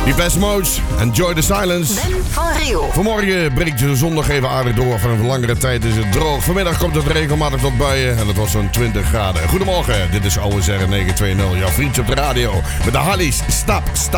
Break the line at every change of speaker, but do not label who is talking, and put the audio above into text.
Depeche Mode, Enjoy the Silence.
Ben van Riel.
Vanmorgen breekt de zondag even aardig door. Van een langere tijd is het droog. Vanmiddag komt het regelmatig tot buien. En het was zo'n 20 graden. Goedemorgen, dit is Oude Zerre 920. Jouw vriendje op de radio. Met de Hallies. Stap, stap.